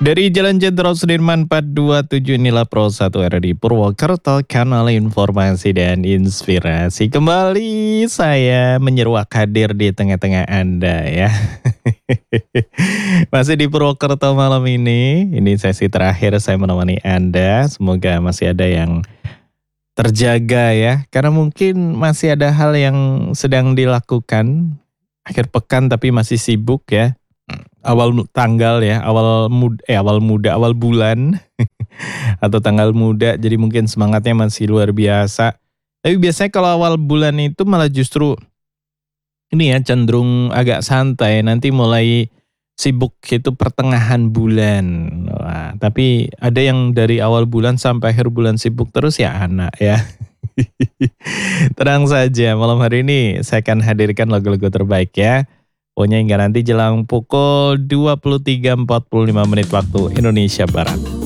Dari Jalan Jenderal Sudirman 427 inilah Pro 1 RRI Purwokerto, kanal informasi dan inspirasi. Kembali saya menyeruak hadir di tengah-tengah Anda ya. Masih di Purwokerto malam ini sesi terakhir saya menemani Anda. Semoga masih ada yang terjaga ya. Karena mungkin masih ada hal yang sedang dilakukan akhir pekan tapi masih sibuk ya. Awal tanggal ya, awal bulan atau tanggal muda, jadi mungkin semangatnya masih luar biasa. Tapi biasanya kalau awal bulan itu malah justru ini ya cenderung agak santai, nanti mulai sibuk itu pertengahan bulan. Wah, tapi ada yang dari awal bulan sampai akhir bulan sibuk terus ya anak ya. Tenang saja, malam hari ini saya akan hadirkan lagu-lagu terbaik ya. Pokoknya hingga nanti jelang pukul 23.45 waktu Indonesia Barat.